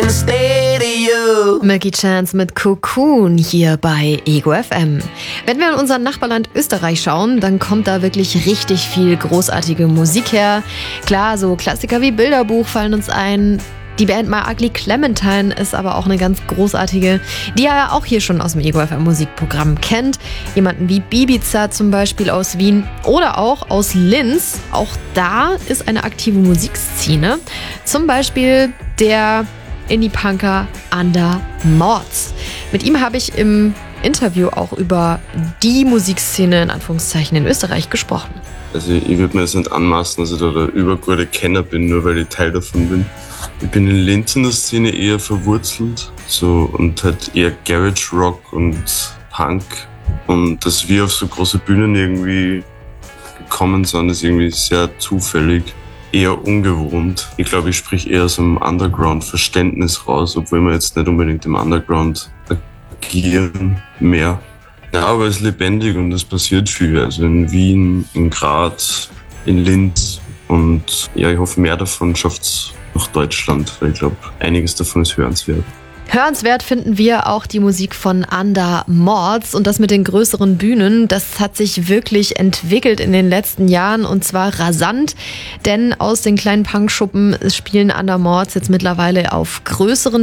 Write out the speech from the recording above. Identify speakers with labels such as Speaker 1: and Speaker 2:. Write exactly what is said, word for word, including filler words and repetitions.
Speaker 1: wanna stay to you.
Speaker 2: Milky Chance mit Cocoon hier bei Ego F M. Wenn wir in unser Nachbarland Österreich schauen, dann kommt da wirklich richtig viel großartige Musik her. Klar, so Klassiker wie Bilderbuch fallen uns ein. Die Band My Ugly Clementine ist aber auch eine ganz großartige, die ihr ja auch hier schon aus dem Ego F M Musikprogramm kennt. Jemanden wie Bibiza zum Beispiel aus Wien oder auch aus Linz. Auch da ist eine aktive Musikszene. Zum Beispiel der Indie-Punker Under Mords. Mit ihm habe ich im Interview auch über die Musikszene in Anführungszeichen in Österreich gesprochen.
Speaker 3: Also ich würde mir jetzt nicht anmaßen, dass ich da der übergute Kenner bin, nur weil ich Teil davon bin. Ich bin in Linz in der Szene eher verwurzelt, so, und halt eher Garage Rock und Punk. Und dass wir auf so große Bühnen irgendwie gekommen sind, ist irgendwie sehr zufällig, eher ungewohnt. Ich glaube, ich spreche eher aus einem Underground-Verständnis raus, obwohl wir jetzt nicht unbedingt im Underground agieren mehr. Ja, aber es ist lebendig und es passiert viel. Also in Wien, in Graz, in Linz. Und ja, ich hoffe, mehr davon schafft es nach Deutschland, weil ich glaube, einiges davon ist hörenswert.
Speaker 2: Hörenswert finden wir auch die Musik von Under Mords und das mit den größeren Bühnen. Das hat sich wirklich entwickelt in den letzten Jahren und zwar rasant, denn aus den kleinen Punkschuppen spielen Under Mords jetzt mittlerweile auf größeren